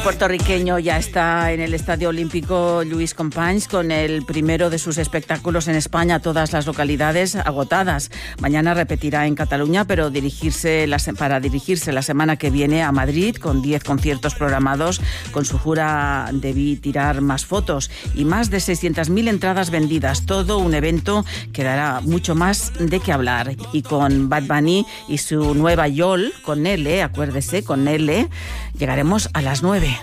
puertorriqueño ya está en el Estadio Olímpico Lluís Companys con el primero de sus espectáculos en España, todas las localidades agotadas. Mañana repetirá en Cataluña, pero para dirigirse la semana que viene a Madrid con 10 conciertos programados. Con su gira debí tirar más fotos y más de 600.000 entradas vendidas. Todo un evento que dará mucho más de qué hablar. Y con Bad Bunny y su nueva Yol, con L, acuérdese, con L, llegaremos a las 9.